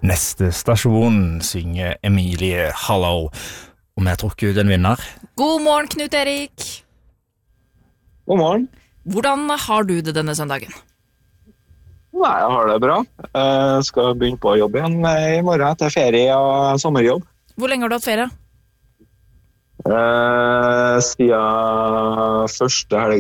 Neste stasjon synger Emilie Hallow, og vi har trukket ut en vinner. God morgen, Knut Erik. God morgen. Hvordan har du det denne søndagen? Nei, jeg har det bra. Jeg skal begynne på jobb igjen i morgen etter ferie og sommerjobb. Hvor lenge har du hatt ferie? Siden første helg